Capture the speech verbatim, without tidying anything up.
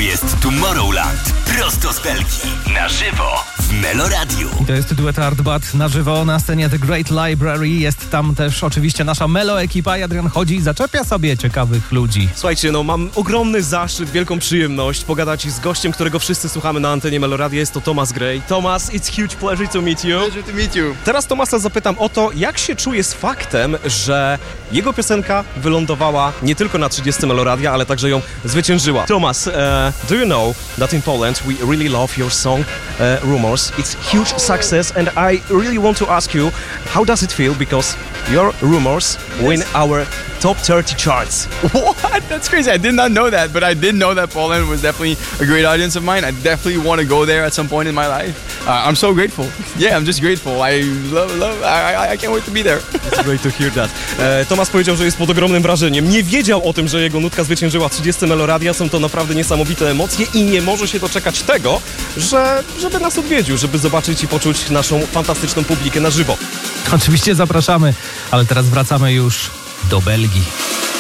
jest Tomorrowland. Prosto z Belgii. Na żywo w Meloradiu. I to jest duet Artbat na żywo na scenie The Great Library. Jest tam też oczywiście nasza Melo ekipa. Adrian chodzi i zaczepia sobie ciekawych ludzi. Słuchajcie, no mam ogromny zaszczyt, wielką przyjemność pogadać z gościem, którego wszyscy słuchamy na antenie Meloradia. Jest to Thomas Gray. Thomas, it's huge pleasure to meet you. Pleasure to meet you. Teraz Thomasa zapytam o to, jak się czuje z faktem, że jego piosenka wylądowała nie tylko na trzydziestce Meloradia, ale także ją zwyciężyła. Thomas, uh, do you know that in Poland we really love your song uh, Rumors? It's huge success and I really want to ask you, how does it feel because your Rumors win our top thirty charts? What? That's crazy. I did not know that, but I did know that Poland was definitely a great audience of mine. I definitely want to go there at some point in my life. Uh, I'm so grateful. Yeah, I'm just grateful. I love, love, I, I can't wait to be there. It's great to hear that. E, Thomas powiedział, że jest pod ogromnym wrażeniem. Nie wiedział o tym, że jego nutka zwyciężyła trzydziestce Meloradia. Są to naprawdę niesamowite emocje i nie może się doczekać tego, że, żeby nas odwiedził, żeby zobaczyć i poczuć naszą fantastyczną publikę na żywo. Oczywiście zapraszamy, ale teraz wracamy już do Belgii.